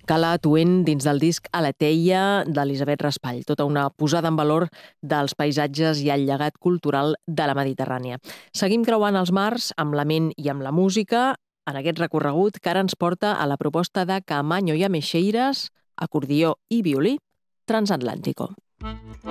Cala atuent dins del disc Aleteia d'Elisabet Raspall, tota una posada en valor dels paisatges i el llegat cultural de la Mediterrània. Seguim creuant els mars amb la ment i amb la música en aquest recorregut que ara ens porta a la proposta de Caamaño i Ameixeiras, acordió i violí, Transatlántico.